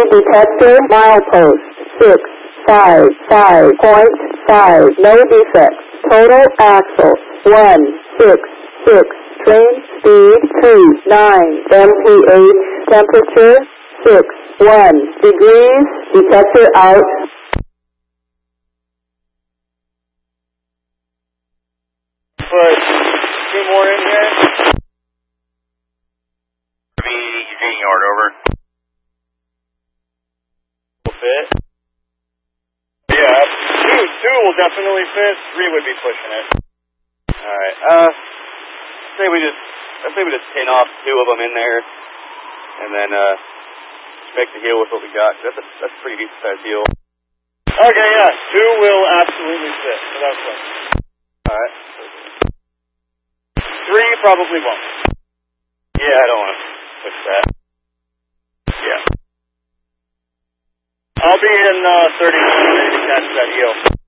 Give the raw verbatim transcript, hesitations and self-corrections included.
detector, milepost, six, five, five point five, no defects. Total axle, one, six, six. Train speed, two, nine. M P H, temperature, six, one degrees. Detector out. Put two more in here. Be Eugene Yard, over. Will fit. Yeah, two, two will definitely fit. Three would be pushing it. All right. Uh, say we just, I say we just pin off two of them in there, and then uh, make the heel with what we got. That's a that's a pretty decent sized heel. Okay, yeah, two will absolutely fit. Without question. All right. Three probably won't. Yeah, I don't want to push that. Yeah. I'll be in uh, thirty minutes to catch that heel.